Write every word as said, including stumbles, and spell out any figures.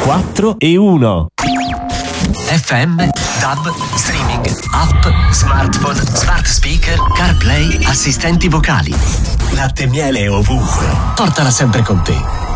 quattro e uno. F M, D A B, streaming, app, smartphone, smart speaker, CarPlay, assistenti vocali. Latte e miele ovunque. Portala sempre con te.